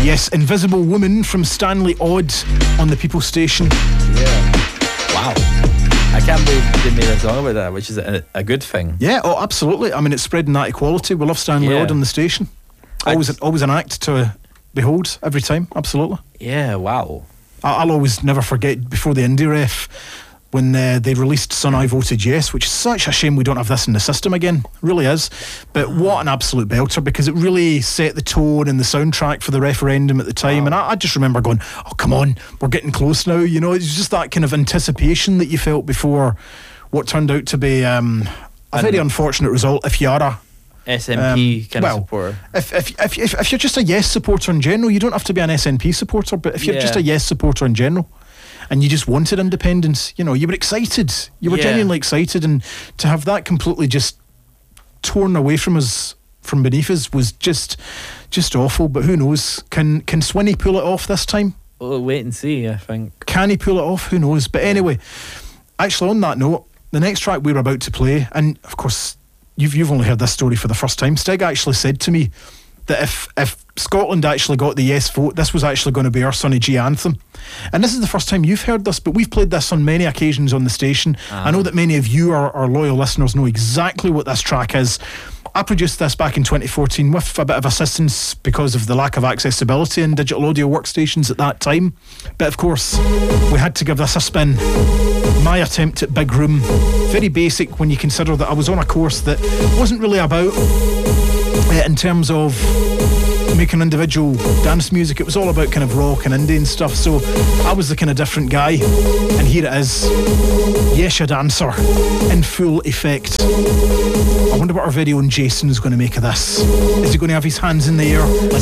Yes, Invisible Woman from Stanley Odd on the People Station. Yeah. Wow. I can't believe they made a song about that, which is a good thing. Yeah, oh, absolutely. I mean, it's spreading that equality. We love Stanley Odd on the station. Always an act to behold every time. Absolutely. Yeah, wow. I'll always never forget before the Indie Ref when they released Son I Voted Yes, which is such a shame we don't have this in the system again. It really is. But what an absolute belter, because it really set the tone and the soundtrack for the referendum at the time. And I just remember going, oh, come on, we're getting close now. You know, it's just that kind of anticipation that you felt before what turned out to be a very unfortunate result if you are a SNP kind of supporter. If you're just a Yes supporter in general, you don't have to be an SNP supporter, but if you're just a Yes supporter in general and you just wanted independence, you know, you were excited. You were genuinely excited, and to have that completely just torn away from us, from beneath us, was just awful. But who knows? Can Swinney pull it off this time? We'll wait and see, I think. Can he pull it off? Who knows? But anyway, actually on that note, the next track we were about to play, and of course you've only heard this story for the first time, Stig actually said to me that if Scotland actually got the yes vote, this was actually going to be our Sonny G anthem. And this is the first time you've heard this, but we've played this on many occasions on the station. I know that many of you, our loyal listeners, know exactly what this track is. I produced this back in 2014 with a bit of assistance because of the lack of accessibility in digital audio workstations at that time. But of course, we had to give this a spin. My attempt at Big Room, very basic when you consider that I was on a course that wasn't really about in terms of making individual dance music. It was all about kind of rock and indie and stuff, so I was the kind of different guy, and here it is, Yes Ya Dancer in full effect. I wonder what our very own Jason's going to make of this. Is he going to have his hands in the air?